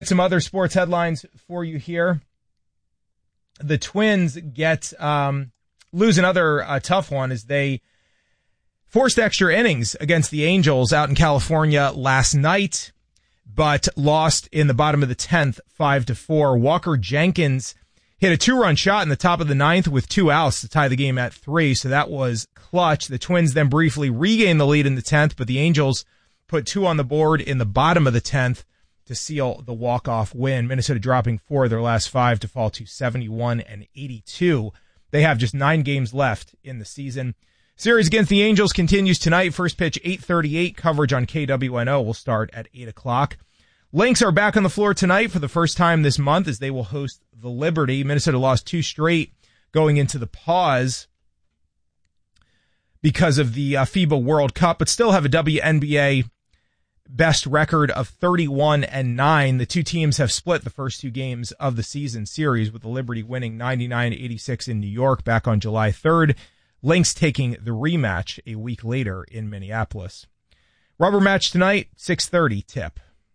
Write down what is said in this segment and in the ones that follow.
Some other sports headlines for you here. The Twins lose another tough one as they forced extra innings against the Angels out in California last night, but lost in the bottom of the 10th, 5-4. Walker Jenkins hit a 2-run shot in the top of the 9th with 2 outs to tie the game at 3, so that was clutch. The Twins then briefly regained the lead in the 10th, but the Angels put 2 on the board in the bottom of the 10th to seal the walk-off win. Minnesota dropping 4 of their last 5 to fall to 71-82. They have just 9 games left in the season. Series against the Angels continues tonight. First pitch, 8:38. Coverage on KWNO will start at 8 o'clock. Lynx are back on the floor tonight for the first time this month as they will host the Liberty. Minnesota lost 2 straight going into the pause because of the FIBA World Cup, but still have a WNBA best record of 31-9. The two teams have split the first 2 games of the season series, with the Liberty winning 99-86 in New York back on July 3rd. Lynx taking the rematch a week later in Minneapolis. Rubber match tonight, 6:30 tip.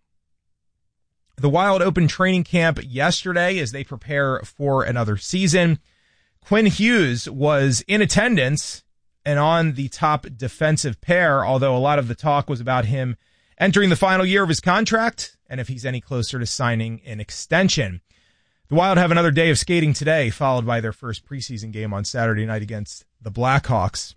The Wild opened training camp yesterday as they prepare for another season. Quinn Hughes was in attendance and on the top defensive pair, although a lot of the talk was about him entering the final year of his contract and if he's any closer to signing an extension. The Wild have another day of skating today, followed by their first preseason game on Saturday night against the Blackhawks.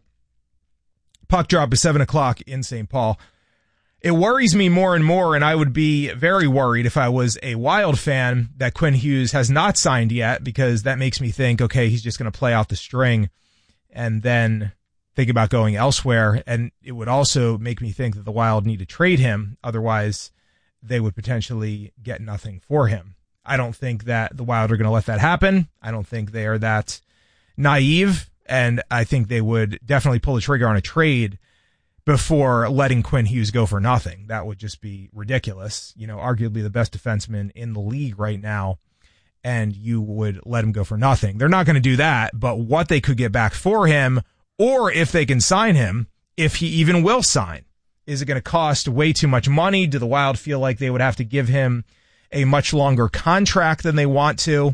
Puck drop is 7 o'clock in St. Paul. It worries me more and more, and I would be very worried if I was a Wild fan, that Quinn Hughes has not signed yet, because that makes me think, okay, he's just going to play out the string and then think about going elsewhere. And it would also make me think that the Wild need to trade him. Otherwise, they would potentially get nothing for him. I don't think that the Wild are going to let that happen. I don't think they are that naive. And I think they would definitely pull the trigger on a trade before letting Quinn Hughes go for nothing. That would just be ridiculous. You know, arguably the best defenseman in the league right now, and you would let him go for nothing. They're not going to do that, but what they could get back for him, or if they can sign him, if he even will sign, is it going to cost way too much money? Do the Wild feel like they would have to give him a much longer contract than they want to?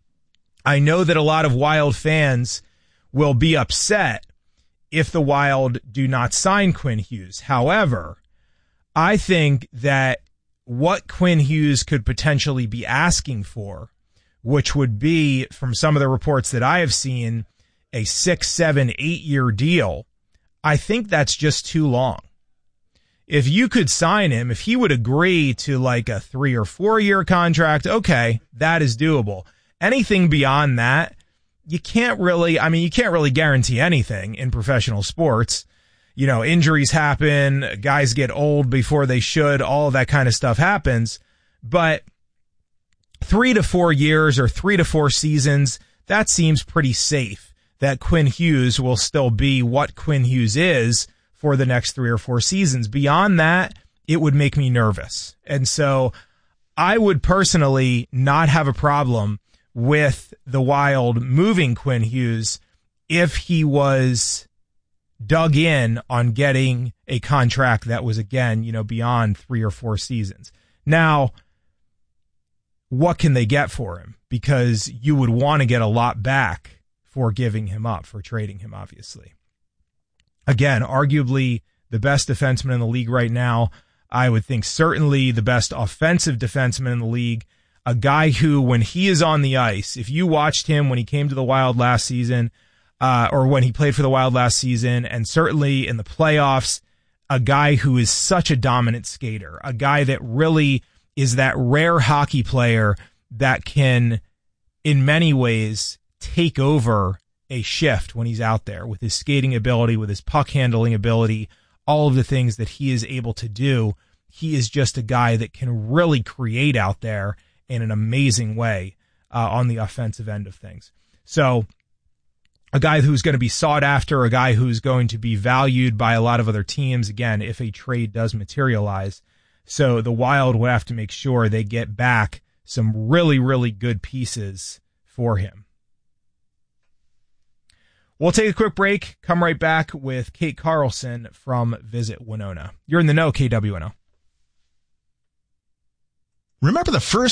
I know that a lot of Wild fans will be upset if the Wild do not sign Quinn Hughes. However, I think that what Quinn Hughes could potentially be asking for, which would be, from some of the reports that I have seen, a 6, 7, 8-year deal, I think that's just too long. If you could sign him, if he would agree to like a 3 or 4 year contract, okay, that is doable. Anything beyond that, you can't really guarantee anything in professional sports. You know, injuries happen, guys get old before they should, all of that kind of stuff happens. But 3 to 4 years or 3 to 4 seasons, that seems pretty safe that Quinn Hughes will still be what Quinn Hughes is for the next 3 or 4 seasons. Beyond that, it would make me nervous. And so I would personally not have a problem with the Wild moving Quinn Hughes if he was dug in on getting a contract that was, again, you know, beyond 3 or 4 seasons. Now, what can they get for him? Because you would want to get a lot back for giving him up, for trading him, obviously. Again, arguably the best defenseman in the league right now. I would think certainly the best offensive defenseman in the league. A guy who, when he is on the ice, if you watched him when he came to the Wild last season, or when he played for the Wild last season, and certainly in the playoffs, a guy who is such a dominant skater, a guy that really is that rare hockey player that can, in many ways, take over a shift when he's out there with his skating ability, with his puck handling ability, all of the things that he is able to do. He is just a guy that can really create out there in an amazing way on the offensive end of things. So a guy who's going to be sought after, a guy who's going to be valued by a lot of other teams, again, if a trade does materialize. So the Wild would have to make sure they get back some really, really good pieces for him. We'll take a quick break, come right back with Kate Carlson from Visit Winona. You're in the know, KWNO. Remember the first